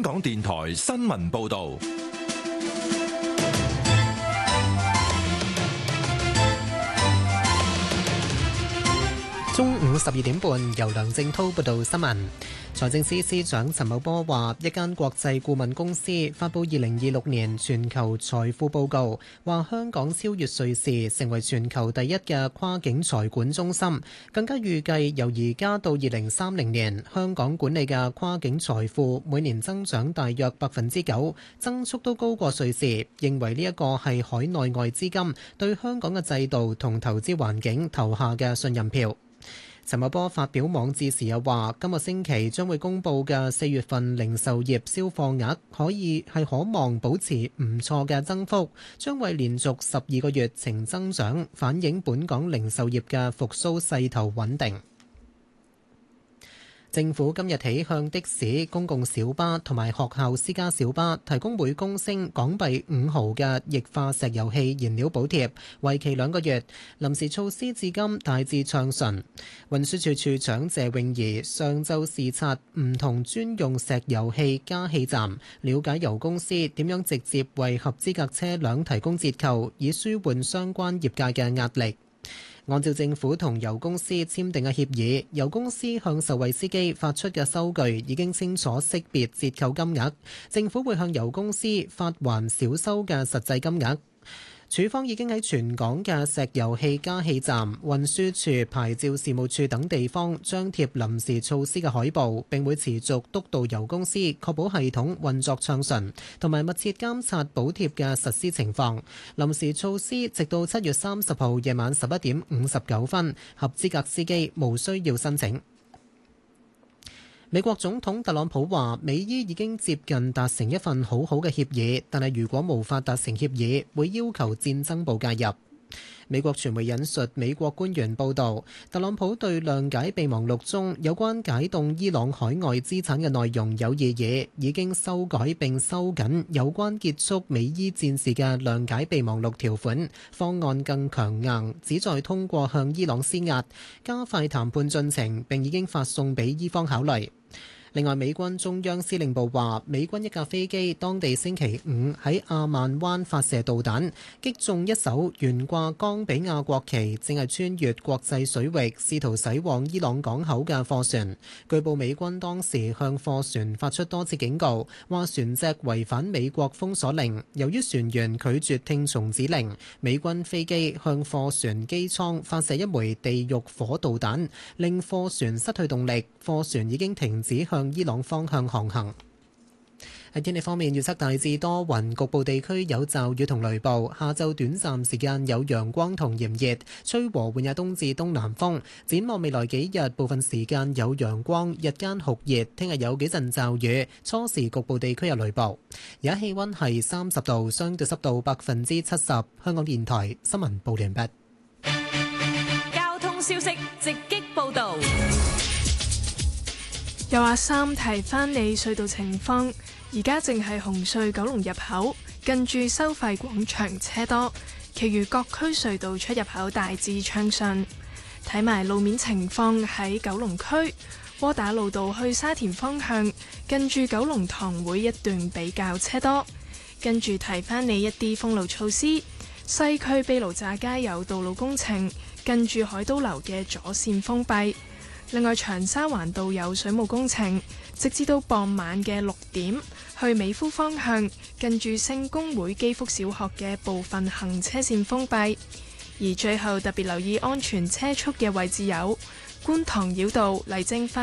港電台新聞報道。 中午12點半，由梁正滔報道新聞。財政司司長陳茂波話，一間國際顧問公司發布2026年全球財富報告，話香港超越瑞士，成為全球第一嘅跨境財管中心。更加預計由而家到2030年，香港管理嘅跨境財富每年增長大約9%，增速都高過瑞士。認為呢一個係海內外資金對香港嘅制度同投資環境投下嘅信任票。陳茂波發表網誌時又話，今個星期將會公佈嘅4月份零售業銷貨額可望保持唔錯嘅增幅，將會連續12個月呈增長，反映本港零售業嘅復甦勢頭穩定。政府今日起向的士、公共小巴同埋學校私家小巴提供每公升港幣5毫嘅液化石油氣燃料補貼，為期2個月。臨時措施至今大致暢順。運輸署署長謝永儀上晝視察唔同專用石油氣加氣站，了解油公司點樣直接為合資格車輛提供折扣，以舒緩相關業界嘅壓力。按照政府同油公司簽訂嘅協議，油公司向受惠司機發出嘅收據已經清楚識別折扣金額，政府會向油公司發還少收嘅實際金額。署方已經喺全港嘅石油氣加氣站、運輸署、牌照事務處等地方張貼臨時措施嘅海報，並會持續督導油公司確保系統運作暢順，同埋密切監察補貼嘅實施情況。臨時措施直到7月30號夜晚11點59分，合資格司機無需要申請。美國總統特朗普話，美伊已經接近達成一份好好嘅協議，但係如果無法達成協議，會要求戰爭部介入。美國傳媒引述美國官員報導，特朗普對諒解備忘錄中有關解凍伊朗海外資產嘅內容有異議，已經修改並收緊有關結束美伊戰事嘅諒解備忘錄條款，方案更強硬，旨在通過向伊朗施壓，加快談判進程，並已經發送俾伊方考慮。另外，美軍中央司令部話，美軍一架飛機當地星期5喺阿曼灣發射導彈，擊中一艘懸掛岡比亞國旗、正係穿越國際水域試圖駛往伊朗港口嘅貨船。據報美軍當時向貨船發出多次警告，話船隻違反美國封鎖令。由於船員拒絕聽從指令，美軍飛機向貨船機艙發射一枚地獄火導彈，令貨船失去動力。貨船已經停止向伊朗方向航行。喺天氣方面，預測大致多雲，局部地區有驟雨同雷暴。下晝短暫時間有陽光同炎熱，吹和緩嘅東至東南風。展望未來幾日，部分時間有陽光，日間酷熱。聽日有幾陣驟雨，初時局部地區有雷暴。而家氣溫係30度，相對濕度70%。香港電台新聞報完畢。 交通消息直擊報道。 又話三提翻你隧道情況，而家淨係紅隧九龍入口近住收費廣場車多，其餘各區隧道出入口大致暢順。睇埋路面情況，喺九龍區窩打老道去沙田方向近住九龍塘會一段比較車多，跟住提翻你一啲封路措施。西區卑路乍街有道路工程，近住海都樓嘅左線封閉。另外，長沙灣道有水務工程，直至到傍晚嘅6點，去美孚方向近住聖公會基福小學嘅部分行車線封閉。而最後特別留意安全車速嘅位置有觀塘繞道、麗晶花